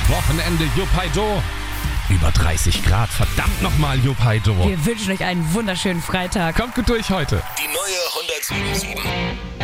Wochenende Juppeido. Über 30 Grad, verdammt nochmal Juppeido. Wir wünschen euch einen wunderschönen Freitag. Kommt gut durch heute. Die neue 107.7.